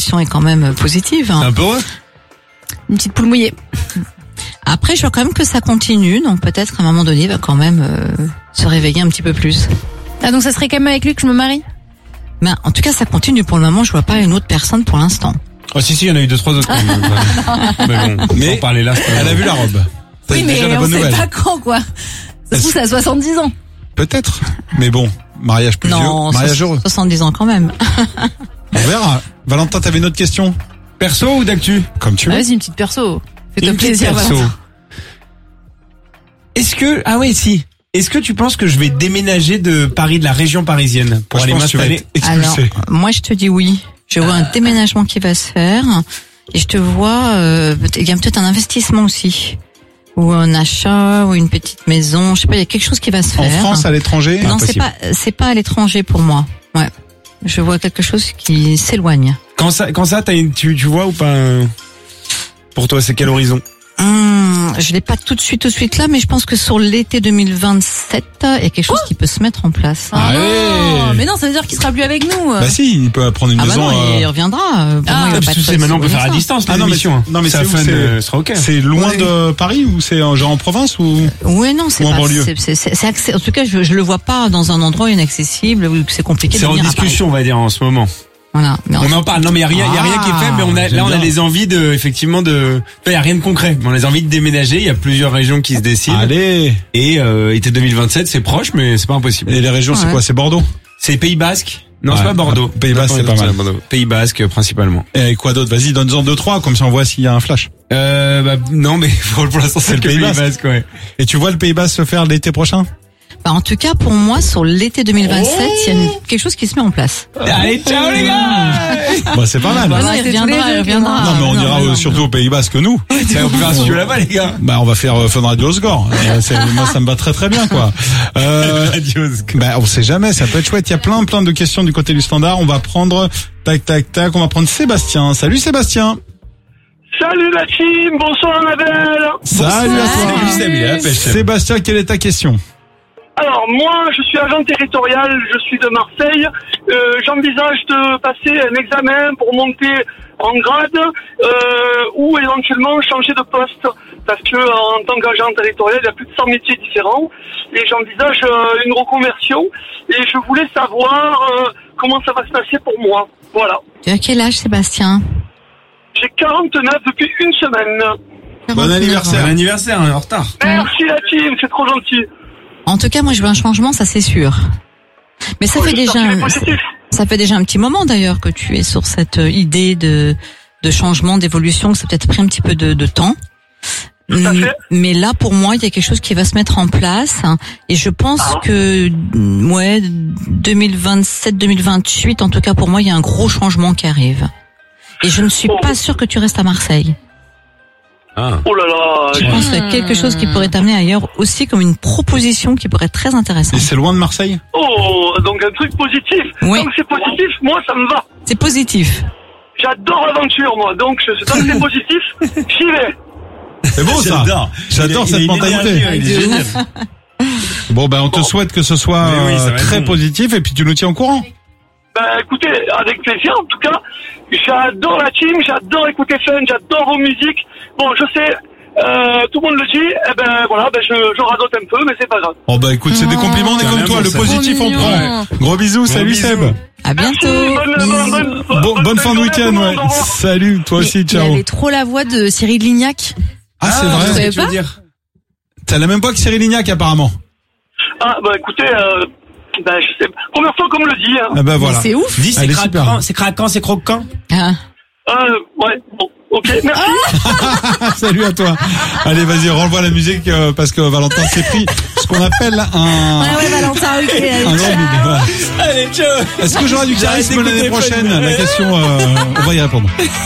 l'évolution est quand même positive. C'est un peu heureux. Une petite poule mouillée. Après, je vois quand même que ça continue, donc peut-être qu'à un moment donné, il va quand même se réveiller un petit peu plus. Ah, donc ça serait quand même avec lui que je me marie? Mais en tout cas, ça continue. Pour le moment, je vois pas une autre personne pour l'instant. Oh si, il y en a eu 2-3 autres. Mais bon, Mais on parlait là. elle a vu la robe. Oui, C'est mais déjà la on bonne sait nouvelle. pas quand, quoi. Ça se trouve, c'est à 70 ans. Peut-être. Mais bon, mariage plus Non, vieux, mariage heureux. 70 ans quand même. On verra. Valentin, t'avais une autre question? Perso ou d'actu? Comme tu veux. Vas-y, une petite perso. Fais-toi Une plaisir, petite perso. Valentin. Est-ce que tu penses que je vais déménager de Paris, de la région parisienne, pour Moi, aller je pense que tu vas m'installer? être Alors, expulsé. moi, je te dis oui. Je vois un déménagement qui va se faire. Et je te vois, il y a peut-être un investissement aussi. Ou un achat, ou une petite maison. Je sais pas, il y a quelque chose qui va se faire. En France, à l'étranger? Non, Impossible. c'est pas à l'étranger pour moi. Ouais. Je vois quelque chose qui s'éloigne. Quand ça, tu vois ou pas? Pour toi, c'est quel horizon? Je l'ai pas tout de suite là, mais je pense que sur l'été 2027, il y a quelque chose qui peut se mettre en place. Ah Allez. non, mais non, ça veut dire qu'il sera plus avec nous. Bah si, il peut prendre une Ah bah maison. non, il reviendra. Pour moi, il va pas Parce que être maintenant on peut aussi faire à loin que ça. distance Ah les non, mais émissions. non, mais ça c'est où, sera ok. C'est loin Ouais. de Paris ou c'est genre en province ou? Ouais, non, c'est Ou en pas. banlieue. C'est accès. En tout cas, je le vois pas dans un endroit inaccessible où c'est compliqué de C'est en venir à Paris. discussion, on va dire, en ce moment. Voilà. Mais On en parle. Non, mais il y a rien qui est fait, mais j'aime là, on a bien. des envies effectivement il y a rien de concret. Mais on a des envies de déménager. Il y a plusieurs régions qui se décident. Allez. Et été 2027, c'est proche, mais c'est pas impossible. Et les régions, c'est Ouais. quoi? C'est Bordeaux? C'est Pays Basque. Non, Ouais. c'est pas Bordeaux. Pays Basque, c'est pas mal. Pays Basque, principalement. Et quoi d'autre? Vas-y, donne-en 2-3, comme ça on voit s'il y a un flash. Non, mais pour l'instant, c'est le que Pays Pays Basque. Basque, ouais. Et tu vois le Pays Basque se faire l'été prochain? Bah, en tout cas, pour moi, sur l'été 2027, il y a quelque chose qui se met en place. Allez, ciao, les gars! Bah c'est pas mal. Bah, non, c'est il tous les reviendra, deux, il reviendra. Non, mais on ira non. surtout au Pays Basque que nous. On peut faire un studio là-bas, les gars. Bah on va faire Fun Radio Score. Moi ça me va très très bien quoi. Bah on sait jamais, ça peut être chouette. Il y a plein de questions du côté du standard. On va prendre tac, on va prendre Sébastien. Salut Sébastien. Salut la team, bonsoir Annabelle. Salut à toi. Salut, Seb, il est à la pêche, Seb. Sébastien, quelle est ta question? Alors moi, je suis agent territorial, je suis de Marseille. J'envisage de passer un examen pour monter en grade ou éventuellement changer de poste parce que en tant qu'agent territorial, il y a plus de 100 métiers différents et j'envisage une reconversion et je voulais savoir comment ça va se passer pour moi. Voilà. Tu as quel âge, Sébastien? J'ai 49 depuis une semaine. Bon anniversaire. Bon anniversaire, on est en retard. Merci la team, c'est trop gentil. En tout cas, moi, je veux un changement, ça c'est sûr. Mais ça fait déjà, ça fait déjà un petit moment d'ailleurs que tu es sur cette idée de changement, d'évolution, que ça a peut-être pris un petit peu de temps. Tout à fait. Mais là, pour moi, il y a quelque chose qui va se mettre en place, et je pense que, 2027, 2028, en tout cas pour moi, il y a un gros changement qui arrive. Et je ne suis pas sûre que tu restes à Marseille. Oh là là. Je pense qu'il y a quelque chose qui pourrait t'amener ailleurs aussi, comme une proposition qui pourrait être très Et intéressante. c'est loin de Marseille? Oh, donc un truc positif. Oui. Donc c'est positif, moi ça me va. C'est positif. J'adore l'aventure, moi. Donc tant que c'est positif, j'y vais. C'est beau ça. J'adore Il a cette une mentalité. énergie, il est génial. Bon ben on te souhaite que ce soit Mais oui, ça va être très bon. positif et puis tu nous tiens au courant. Ben écoutez, avec plaisir en tout cas. J'adore la team, j'adore écouter Fun, j'adore vos musiques. Bon, je sais, tout le monde le dit. Eh ben voilà, je radote un peu, mais c'est pas grave. Oh bah écoute, c'est des compliments, on est comme toi, le positif on prend. Gros bisous, salut bisous. Seb. À bientôt. Bonne fin de week-end, ouais. Salut, toi aussi, Il ciao. avait trop la voix de Cyril Lignac. Ah c'est vous vrai. savez Tu veux pas dire? T'as la même voix que Cyril Lignac apparemment. Ah bah écoutez, je sais. Première fois qu'on me le dit. Hein. Ah bah voilà. C'est ouf. Dis, c'est Elle est super. craquant, c'est craquant, c'est croquant. Ah. Ouais, bon, ok, merci. Salut à toi. Allez, vas-y, renvoie la musique parce que Valentin s'est pris ce qu'on appelle un Ouais, Valentin, ok. allez, un ciao. grand bide. Voilà. Allez, ciao. Est-ce que j'aurai du charisme l'année prochaine? La question, on va y répondre.